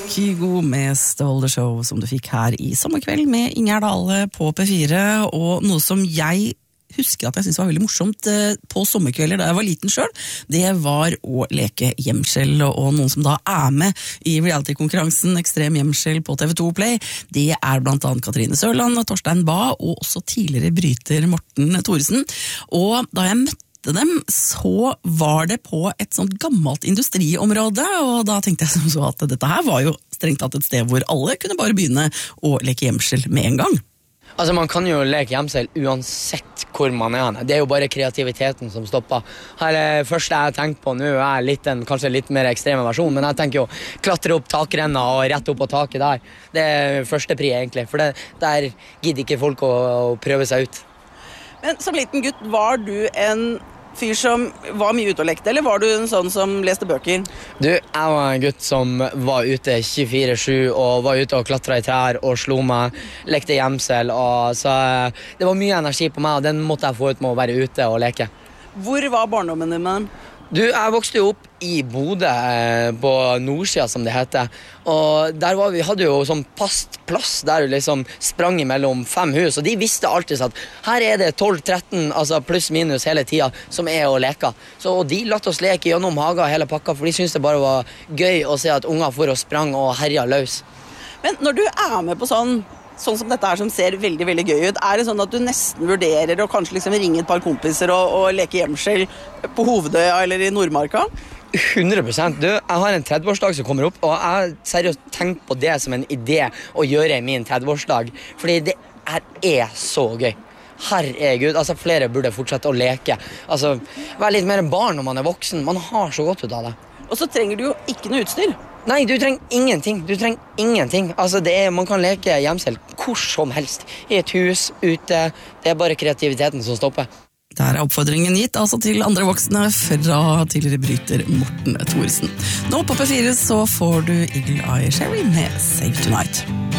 Kygo med Stole the Show som du fikk her i Sommerkveld med Ingjerd Dale på P4, og noe som jeg husker at jeg synes var veldig morsomt på sommerkvelder da jeg var liten selv, det var å leke gjemsel, og noen som da med i reality-konkurransen Ekstrem Gjemsel på TV2 Play, det blant annet Katrine Sørland, Torstein Bae og også tidligere bryter Morten Thoresen. Og da jeg møtte dem, så var det på et sånt gammelt industriområde, og da tenkte jeg som så at dette her var jo strengt tatt et sted hvor alle kunne bare begynne å leke gjemsel med en gang. Altså, man kan jo leke gjemsel uansett hvor man Det jo bare kreativiteten som stopper. Her første jeg har tenkt på nå kanskje litt mer ekstreme versjon, men jeg tenker jo klatre opp takrenna og rett opp på taket der. Det første pri egentlig, for der gidder ikke folk å prøve seg ut. Men som liten gutt, var du en fyr som var mye ute og lekte, eller var du en sånn som leste bøker? Jeg var en gutt som var ute 24/7 og var ute og klatra i trær og slo meg, lekte gjemsel, og så det var mye energi på meg, og den måtte jeg få ut med å være ute og leke. Hvor var barndommen din med den? Jeg vokste jo opp i Bodø, på Nordsida som det heter, og der vi hadde jo sånn fast plass der du liksom sprang mellom 5 hus, og de visste alltid at her det 12-13, altså pluss minus hele tida, som å leke. Så de latt oss leke gjennom haga hele pakka, for de syntes det bare var gøy å se at unger for og sprang og herja løs. Men når du med på sånn som dette her som ser veldig, veldig gøy ut, det sånn at du nesten vurderer å kanskje liksom ringe et par kompiser og leke gjemsel på Hovedøya eller i Nordmarka? 100%. Jeg har en 30-årsdag som kommer opp, og jeg har seriøst tenkt på det som en idé å gjøre i min 30-årsdag, fordi det så gøy. Herregud, altså flere burde fortsette å leke. Altså, være litt mer barn når man voksen. Man har så godt ut av det. Og så trenger du jo ikke noe utstyr. Nei, du trenger ingenting. Altså, man kan leke gjemsel hvor som helst. I et hus, ute. Det bare kreativiteten som stopper. Der oppfordringen gitt, altså til andre voksne fra tidligere bryter Morten Thoresen. Nå på P4 så får du Eagle Eye Cherry med Save Tonight.